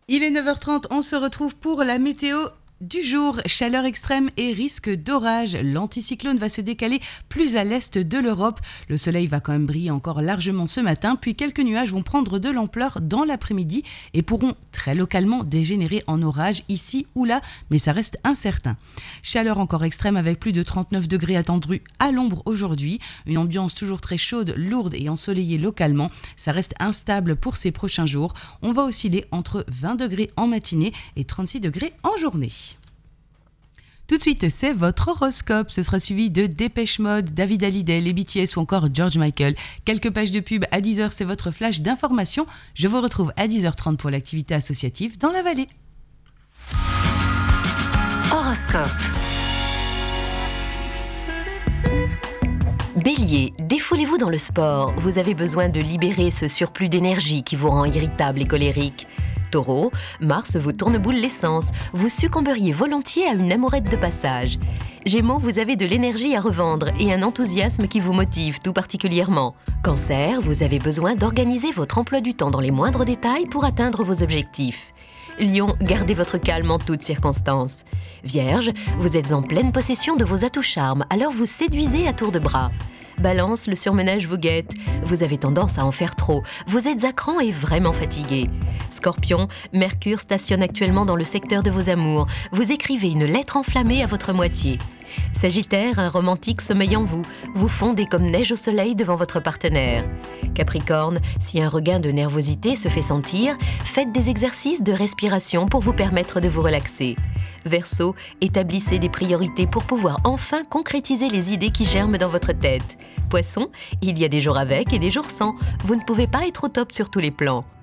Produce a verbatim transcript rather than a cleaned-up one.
Il est neuf heures trente, on se retrouve pour la météo du jour. Chaleur extrême et risque d'orage. L'anticyclone va se décaler plus à l'est de l'Europe. Le soleil va quand même briller encore largement ce matin, puis quelques nuages vont prendre de l'ampleur dans l'après-midi et pourront très localement dégénérer en orage ici ou là, mais ça reste incertain. Chaleur encore extrême avec plus de trente-neuf degrés attendus à l'ombre aujourd'hui. Une ambiance toujours très chaude, lourde et ensoleillée localement. Ça reste instable pour ces prochains jours. On va osciller entre vingt degrés en matinée et trente-six degrés en journée. Tout de suite, c'est votre horoscope. Ce sera suivi de Dépêche Mode, David Hallyday, les B T S ou encore George Michael. Quelques pages de pub à dix heures, c'est votre flash d'information. Je vous retrouve à dix heures trente pour l'activité associative dans la vallée. Horoscope. Bélier, défoulez-vous dans le sport. Vous avez besoin de libérer ce surplus d'énergie qui vous rend irritable et colérique. Taureau, Mars vous tourneboule l'essence. Vous succomberiez volontiers à une amourette de passage. Gémeaux, vous avez de l'énergie à revendre et un enthousiasme qui vous motive tout particulièrement. Cancer, vous avez besoin d'organiser votre emploi du temps dans les moindres détails pour atteindre vos objectifs. Lion, gardez votre calme en toutes circonstances. Vierge, vous êtes en pleine possession de vos atouts charmes, alors vous séduisez à tour de bras. Balance, le surmenage vous guette. Vous avez tendance à en faire trop. Vous êtes à cran et vraiment fatigué. Scorpion, Mercure stationne actuellement dans le secteur de vos amours. Vous écrivez une lettre enflammée à votre moitié. Sagittaire, un romantique sommeille en vous. Vous fondez comme neige au soleil devant votre partenaire. Capricorne, si un regain de nervosité se fait sentir, faites des exercices de respiration pour vous permettre de vous relaxer. Verseau, établissez des priorités pour pouvoir enfin concrétiser les idées qui germent dans votre tête. Poisson, il y a des jours avec et des jours sans. Vous ne pouvez pas être au top sur tous les plans.